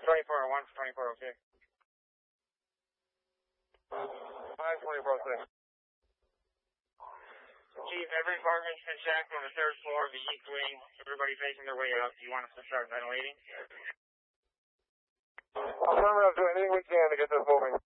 24, 1 for 24, okay. 524, 6. Chief, every apartment's been checked on the third floor of the east wing. Everybody facing their way up. Do you want us to start ventilating? Affirmative, do anything we can to get this moving.